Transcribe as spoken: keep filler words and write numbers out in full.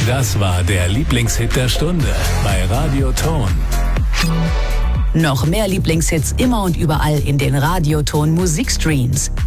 Das war der Lieblingshit der Stunde bei Radio Ton. Noch mehr Lieblingshits immer und überall in den Radio Ton Musikstreams.